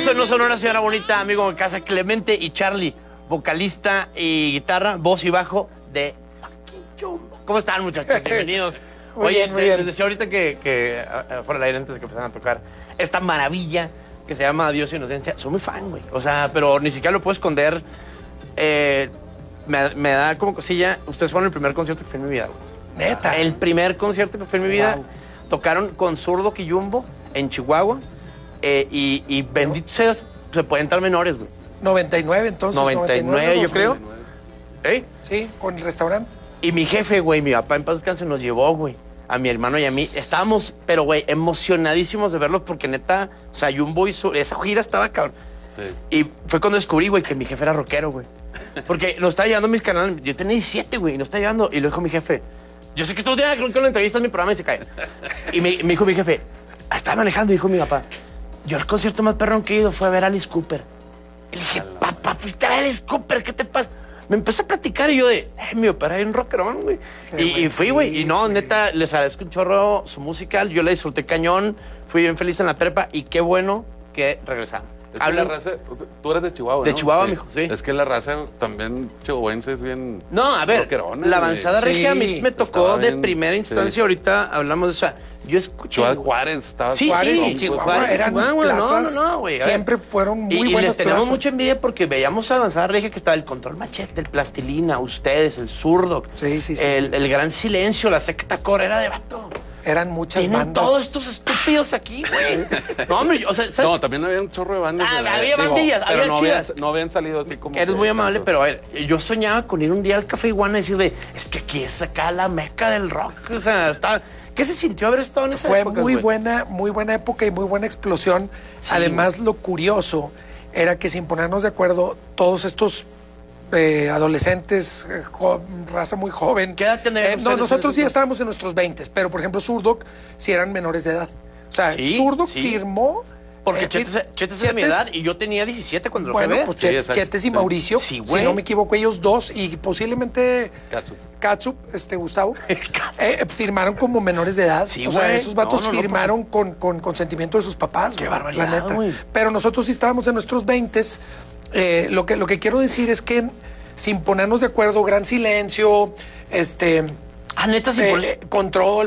Eso en No Sonora, señora bonita, amigo de casa, Clemente y Charlie, vocalista y guitarra, voz y bajo de Fucking Jumbo. ¿Cómo están, muchachos? Bienvenidos. Muy bien. Les decía ahorita que fuera del aire antes de que empezaran a tocar esta maravilla que se llama Dios e Inocencia. Soy muy fan, güey. O sea, pero ni siquiera lo puedo esconder. Me da como cosilla. Ustedes fueron el primer concierto que fui en mi vida, güey. Neta. El primer concierto que fue en mi vida. Wow. Tocaron con Zurdo y Jumbo en Chihuahua. Y bendito sea, se pueden entrar menores, güey. 99, entonces. 99, yo creo. ¿Eh? Sí, con el restaurante. Y mi jefe, güey, mi papá en paz descanse, nos llevó, güey, a mi hermano y a mí. Estábamos, pero, güey, emocionadísimos de verlos porque, neta, o sea, Jumbo y esa gira estaba cabrón. Sí. Y fue cuando descubrí, güey, que mi jefe era rockero, güey. Porque nos estaba llevando a mis canales. Yo tenía 17, güey, y nos estaba llevando. Y lo dijo mi jefe. Yo sé que esto tiene que ver con la entrevista en mi programa y se cae. Y me dijo mi jefe, estaba manejando y dijo mi papá, yo el concierto más perrón que he ido fue a ver a Alice Cooper. Y le dije, papá, fuiste a ver a Alice Cooper, ¿qué te pasa? Me empecé a platicar y yo mi papá era un rockerón, güey. Y fui, güey. Y no, neta, les agradezco un chorro su música. Yo la disfruté cañón. Fui bien feliz en la prepa y qué bueno que regresaron. Es que la raza, tú eres de Chihuahua, ¿no? De Chihuahua, mijo, sí. Es que la raza también chihuahuense es bien... No, a ver, rockerona, la avanzada regia a mí me tocó de primera instancia. Sí. Ahorita hablamos de eso. Yo escuché... Juárez estaba... Sí, Juárez sí, y Chihuahua Juárez y eran Chihuahua, plazas, no, güey. siempre fueron muy y buenas les tenemos plazas. mucha envidia porque veíamos a avanzada regia que estaba el Control Machete, el Plastilina, ustedes, el Zurdo, Sí. el Gran Silencio, la Secta Core, era de vato. Eran muchas Tienen bandas. todos estos estúpidos aquí, güey. No, hombre, o sea, ¿sabes? No, también había un chorro de bandas. Había bandillas, pero había chidas. no habían salido así como... Eres que muy amable, tanto. pero a ver, yo soñaba con ir un día al Café Iguana y decirle, es que aquí es acá la meca del rock. O sea, ¿qué se sintió haber estado en esa Fue época? muy buena época y muy buena explosión. Sí, Además, lo curioso era que sin ponernos de acuerdo, todos estos adolescentes, raza muy joven. ¿Qué edad teníamos? No, nosotros ya estábamos en nuestros 20, pero por ejemplo, Zurdo sí eran menores de edad. O sea, Sí, Zurdo sí. firmó. Porque Chetes es de mi edad y yo tenía 17 cuando lo fui a Bueno, ver. pues Sí, exacto. Chetes y Sí. Mauricio, Sí, güey. si no me equivoco, ellos dos y posiblemente Katsup, Gustavo, firmaron como menores de edad. Sí, o sea, güey. esos vatos No, firmaron con consentimiento de sus papás. Qué güey, barbaridad, la neta. güey. Pero nosotros sí estábamos en nuestros 20s. Lo que quiero decir es que sin ponernos de acuerdo, Gran Silencio, Neta, sí, Control,